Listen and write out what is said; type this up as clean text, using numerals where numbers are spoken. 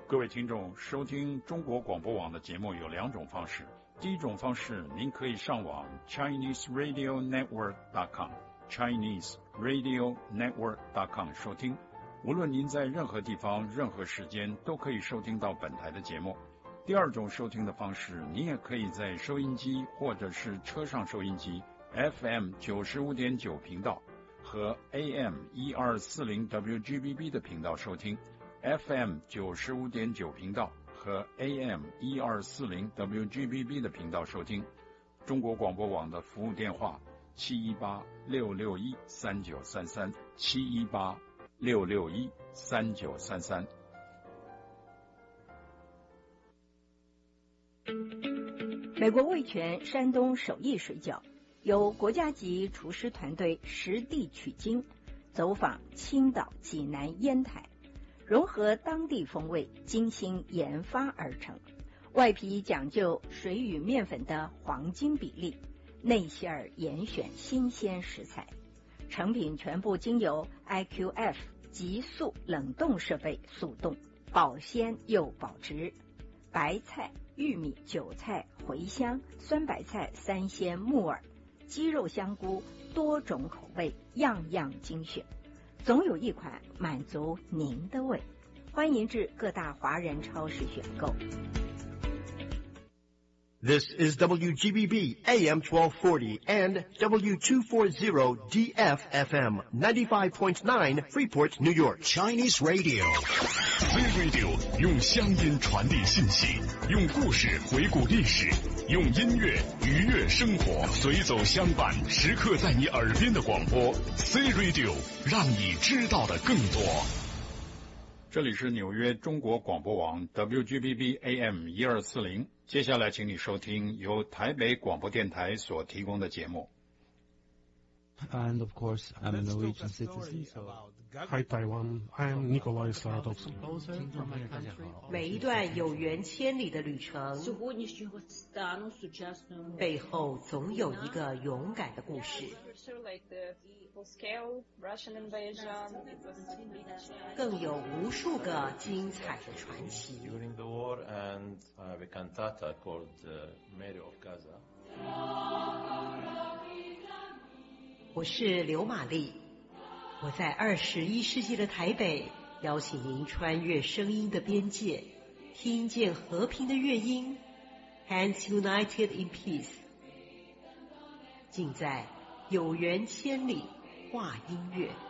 各位听众，收听中国广播网的节目有两种方式。第一种方式，您可以上网 ChineseRadioNetwork.com 收听。无论您在任何地方、任何时间，都可以收听到本台的节目。第二种收听的方式，您也可以在收音机或者是车上收音机 FM 95.9频道和 AM 1240 WGBB 的频道收听。FM 95.9频道和 AM 1240 WGBB 的频道收听。中国广播网的服务电话718-661-3933 718-661-3933。 美国味全山东手艺水饺由国家级厨师团队实地取经，走访青岛、济南、烟台，融合当地风味，精心研发而成。外皮讲究水与面粉的黄金比例，内馅儿严选新鲜食材，成品全部经由 IQF 急速冷冻设备速冻，保鲜又保值。白菜、玉米、韭菜、茴香、酸白菜、三鲜、木耳、鸡肉、香菇，多种口味，样样精选，总有一款满足您的胃。欢迎至各大华人超市选购。 This is WGBB AM 1240 and W240 DFFM 95.9 Freeport, New York. Chinese Radio. C Radio 用乡音传递信息，用故事回顾历史，用音乐愉悦生活，随走相伴，时刻在你耳边的广播。C Radio 让你知道的更多。 这里是纽约中国广播网 WGBB AM 1240，接下来请你收听由台北广播电台所提供的节目。 And of course, I'm a Norwegian citizen. So. Hi Taiwan, I'm Nikolai Saradovsky. 每一段有缘千里的旅程，背后总有一个勇敢的故事，更有无数个精彩的传奇。 During the war, and I have a cantata called Mary of Gaza. 我是刘玛丽，我在21世纪的台北，邀请您穿越声音的边界，听见和平的乐音 ，Hands United in Peace， 尽在有缘千里话音乐。